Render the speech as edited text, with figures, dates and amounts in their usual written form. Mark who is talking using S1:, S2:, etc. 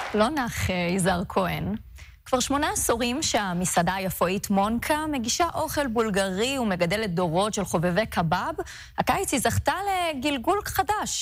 S1: לא נח יזהר כהן. כבר 8 עשורים שהמסעדה היפואית מונקה מגישה אוכל בולגרי ומגדלת דורות של חובבי קבב. הקיץ היא זכתה לגלגול חדש.